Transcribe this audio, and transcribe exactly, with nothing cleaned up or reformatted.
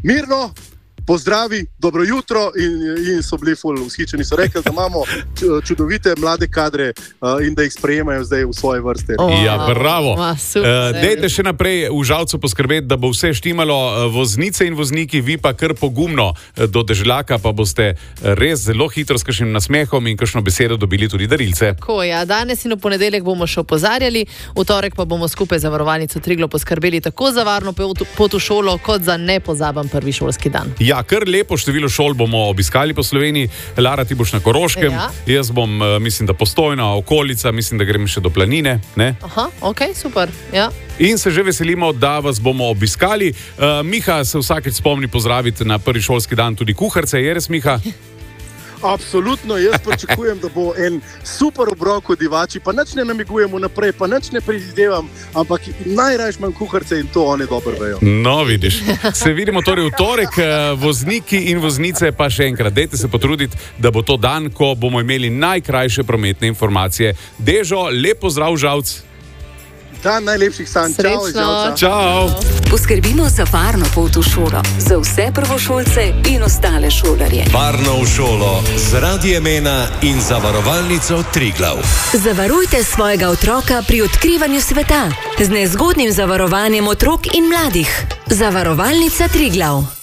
mirno, pozdravi, dobro jutro in, in so bili ful vzhičeni. So rekli, da imamo čudovite mlade kadre uh, in da jih sprejemajo zdaj v svoje vrste. Oh, ja, bravo. Oh, super, uh, dejte še naprej v Žalcu poskrbeti, da bo vse štimalo, voznice in vozniki, vi pa kar pogumno do Deželjaka, pa boste res zelo hitro s kakšnim nasmehom in kakšno besedo dobili tudi darilce. Tako, ja. Danes in v ponedeljek bomo še opozarjali, v torek pa bomo skupaj za Zavarovalnico Triglav poskrbeli tako za varno pot v šolo, kot za nepozaben prvi šolski dan. Ja, kar lepo število šol bomo obiskali po Sloveniji. Lara, ti boš na Koroškem, ja. Jaz bom, mislim, da Postojna, okolica, mislim, da grem še do Planine. Ne? Aha, ok, super, ja. In se že veselimo, da vas bomo obiskali. Uh, Miha se vsakeč spomni pozdraviti na prvi šolski dan tudi kuharce, je res, Miha? Absolutno, jaz pričakujem, da bo en super obrok v divači, pa nič ne namigujem vnaprej, pa nič ne predvidevam, ampak najrajš manj kuharce in to oni dobro vejo. No, vidiš. Se vidimo torej v torek, vozniki in voznice pa še enkrat. Dajte se potruditi, da bo to dan, ko bomo imeli najkrajše prometne informacije. Dežo, lep pozdrav, Žalc. Dan najlepših sanj. Čau, čau. Poskrbimo za varno pot v šolo, za vse prvošolce in ostale šolarje. Varno v šolo z Radiem Ena in Zavarovalnico Triglav. Zavarujte svojega otroka pri odkrivanju sveta z nezgodnim zavarovanjem otrok in mladih. Zavarovalnica Triglav.